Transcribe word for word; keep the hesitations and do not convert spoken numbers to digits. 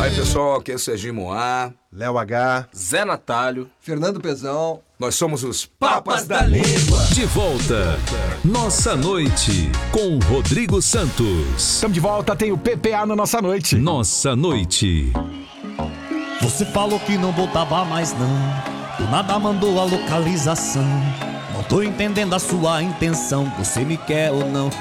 Aí, pessoal, aqui é Serginho Moá, Léo H, Zé Natalio, Fernando Pezão. Nós somos os Papas da Língua. De volta, Nossa Noite, com Rodrigo Santos. Estamos de volta, tem o P P A na Nossa Noite. Nossa Noite. Você falou que não voltava mais não, do nada mandou a localização. Não tô entendendo a sua intenção, você me quer ou não?